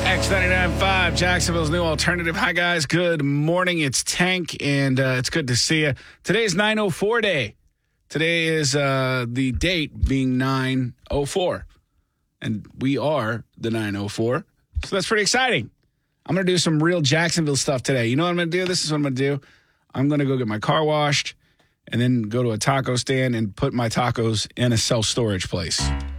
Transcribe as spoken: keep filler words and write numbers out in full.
X ninety-nine point five, Jacksonville's new alternative. Hi, guys. Good morning. It's Tank, and uh, it's good to see you. Today's nine oh four day. Today is uh, the date being nine oh four, and we are the nine oh four, so that's pretty exciting. I'm going to do some real Jacksonville stuff today. You know what I'm going to do? This is what I'm going to do. I'm going to go get my car washed and then go to a taco stand and put my tacos in a self-storage place.